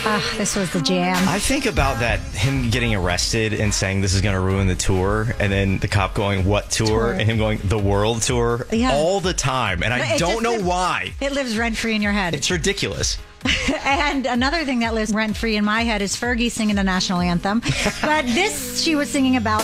This was the jam. I think about that, him getting arrested and saying this is going to ruin the tour, and then the cop going, what tour? And him going, the world tour, all the time. And I don't know why. It lives rent-free in your head. It's ridiculous. And another thing that lives rent-free in my head is Fergie singing the national anthem. But this she was singing about